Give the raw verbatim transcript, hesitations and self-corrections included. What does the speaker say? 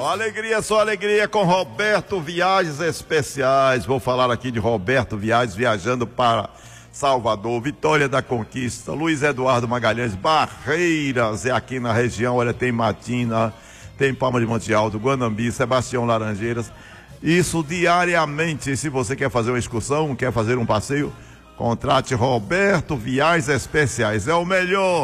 alegria, só alegria com Roberto Viagens Especiais. Vou falar aqui de Roberto Viagens viajando para Salvador, Vitória da Conquista, Luiz Eduardo Magalhães, Barreiras, é aqui na região. Olha, tem Matina, tem Palma de Monte Alto, Guanambi, Sebastião Laranjeiras. Isso diariamente. Se você quer fazer uma excursão, quer fazer um passeio, contrate Roberto Viagens Especiais. É o melhor.